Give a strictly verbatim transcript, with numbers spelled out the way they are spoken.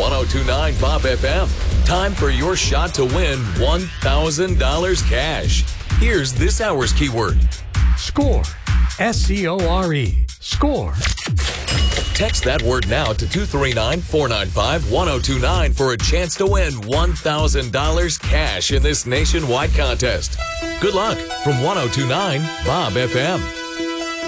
one oh two point nine Bob F M. Time for your shot to win one thousand dollars cash. Here's this hour's keyword. Score. S C O R E. Score. Text that word now to two three nine, four nine five, one oh two nine for a chance to win one thousand dollars cash in this nationwide contest. Good luck from one oh two point nine Bob F M.